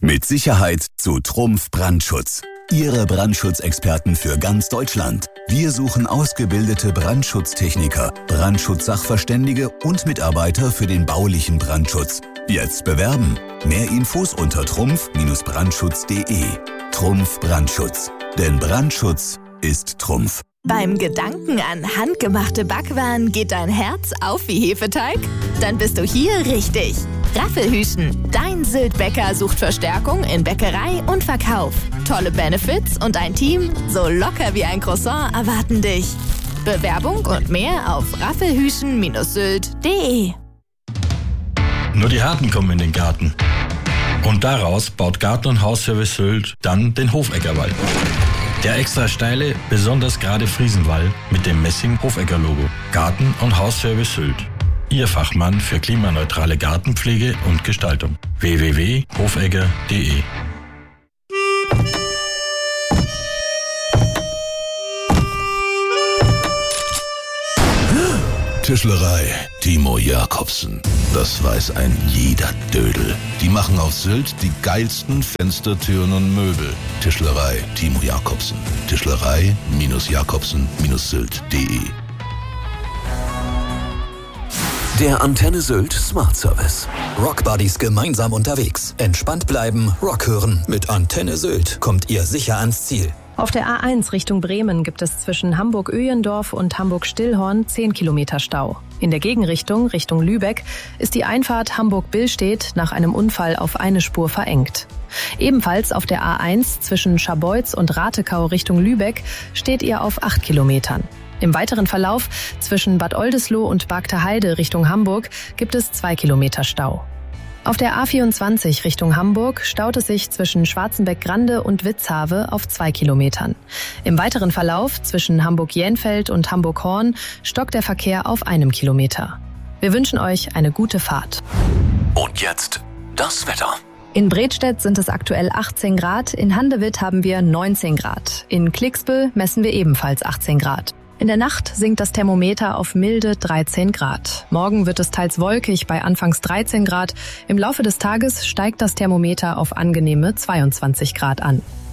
Mit Sicherheit zu Trumpf Brandschutz. Ihre Brandschutzexperten für ganz Deutschland. Wir suchen ausgebildete Brandschutztechniker, Brandschutzsachverständige und Mitarbeiter für den baulichen Brandschutz. Jetzt bewerben. Mehr Infos unter trumpf-brandschutz.de. Trumpf Brandschutz. Denn Brandschutz ist Trumpf. Beim Gedanken an handgemachte Backwaren geht dein Herz auf wie Hefeteig? Dann bist du hier richtig. Raffelhüschen, dein Sylt-Bäcker sucht Verstärkung in Bäckerei und Verkauf. Tolle Benefits und ein Team so locker wie ein Croissant erwarten dich. Bewerbung und mehr auf raffelhüschen-sylt.de. Nur die Harten kommen in den Garten. Und daraus baut Garten- und Hausservice Sylt dann den Hofeggerwall. Der extra steile, besonders gerade Friesenwall mit dem Messing-Hofegger-Logo. Garten- und Hausservice Sylt. Ihr Fachmann für klimaneutrale Gartenpflege und Gestaltung. www.hofegger.de. Tischlerei Timo Jakobsen. Das weiß ein jeder Dödel. Die machen auf Sylt die geilsten Fenster, Türen und Möbel. Tischlerei Timo Jakobsen. Tischlerei-Jakobsen-Sylt.de. Der Antenne Sylt Smart Service. Rockbuddies gemeinsam unterwegs. Entspannt bleiben, Rock hören. Mit Antenne Sylt kommt ihr sicher ans Ziel. Auf der A1 Richtung Bremen gibt es zwischen Hamburg-Öhendorf und Hamburg-Stillhorn 10 Kilometer Stau. In der Gegenrichtung, Richtung Lübeck, ist die Einfahrt Hamburg-Billstedt nach einem Unfall auf eine Spur verengt. Ebenfalls auf der A1 zwischen Scharbeutz und Ratekau Richtung Lübeck steht ihr auf 8 Kilometern. Im weiteren Verlauf zwischen Bad Oldesloe und Bargteheide Richtung Hamburg gibt es 2 Kilometer Stau. Auf der A24 Richtung Hamburg staut es sich zwischen Schwarzenbeck-Grande und Witzhave auf 2 Kilometern. Im weiteren Verlauf zwischen Hamburg-Jenfeld und Hamburg-Horn stockt der Verkehr auf 1 Kilometer. Wir wünschen euch eine gute Fahrt. Und jetzt das Wetter. In Bredstedt sind es aktuell 18 Grad, in Handewitt haben wir 19 Grad. In Klicksbüll messen wir ebenfalls 18 Grad. In der Nacht sinkt das Thermometer auf milde 13 Grad. Morgen wird es teils wolkig bei anfangs 13 Grad. Im Laufe des Tages steigt das Thermometer auf angenehme 22 Grad an.